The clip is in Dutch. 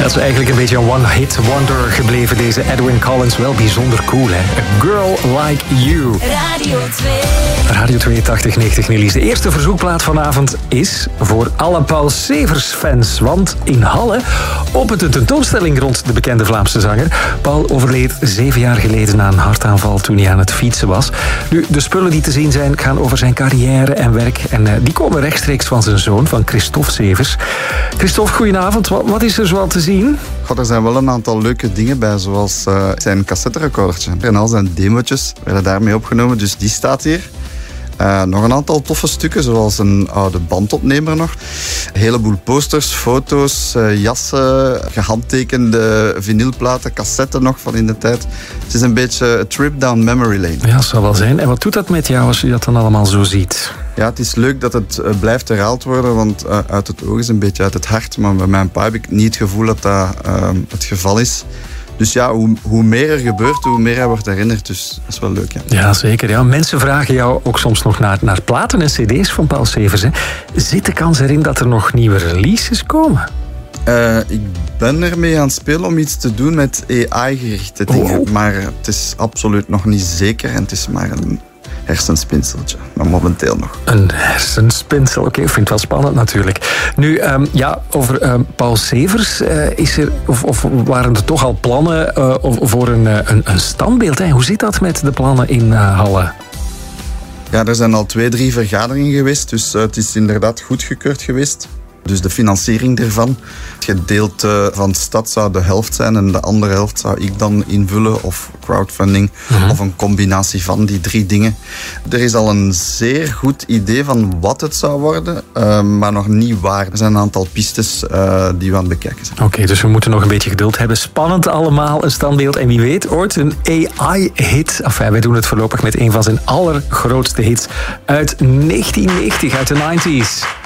Dat is eigenlijk een beetje een one-hit wonder gebleven, deze Edwyn Collins. Wel bijzonder cool, hè? A Girl Like You. Radio 2. Radio 8290 Nillies. De eerste verzoekplaat vanavond is voor alle Paul Severs-fans. Want in Halle opent een tentoonstelling rond de bekende Vlaamse zanger. Paul overleed 7 jaar geleden na een hartaanval toen hij aan het fietsen was. Nu, de spullen die te zien zijn gaan over zijn carrière en werk. En die komen rechtstreeks van zijn zoon, van Christophe Severs. Christophe, goedenavond. Wat is er zoal te zien? God, er zijn wel een aantal leuke dingen bij, zoals zijn cassetterecordertje. En al zijn demootjes werden daarmee opgenomen, dus die staat hier. Nog een aantal toffe stukken, zoals een oude bandopnemer nog. Een heleboel posters, foto's, jassen, gehandtekende vinylplaten, cassetten nog van in de tijd. Het is een beetje een trip down memory lane. Ja, dat zal wel zijn. En wat doet dat met jou als je dat dan allemaal zo ziet? Ja, het is leuk dat het blijft herhaald worden, want uit het oog is een beetje uit het hart. Maar bij mijn pa heb ik niet het gevoel dat dat het geval is. Dus ja, hoe meer er gebeurt, hoe meer hij wordt herinnerd. Dus dat is wel leuk, ja. Ja, zeker. Ja. Mensen vragen jou ook soms nog naar platen en cd's van Paul Severs. Hè. Zit de kans erin dat er nog nieuwe releases komen? Ik ben ermee aan het spelen om iets te doen met AI-gerichte dingen. Oh. Maar het is absoluut nog niet zeker en het is maar een hersenspinseltje, maar momenteel nog. Een hersenspinsel, oké. Ik vind het wel spannend natuurlijk. Nu, over Paul Severs, is er, of waren er toch al plannen voor een standbeeld? Hè? Hoe zit dat met de plannen in Halle? Ja, er zijn al 2-3 vergaderingen geweest, dus het is inderdaad goedgekeurd geweest. Dus de financiering ervan. Het gedeelte van de stad zou de helft zijn en de andere helft zou ik dan invullen, of crowdfunding, of een combinatie van die 3 dingen. Er is al een zeer goed idee van wat het zou worden, maar nog niet waar. Er zijn een aantal pistes die we aan het bekijken zijn. Oké, dus we moeten nog een beetje geduld hebben. Spannend allemaal, een standbeeld. En wie weet, ooit een AI-hit. Enfin, wij doen het voorlopig met een van zijn allergrootste hits uit 1990, uit de 90s.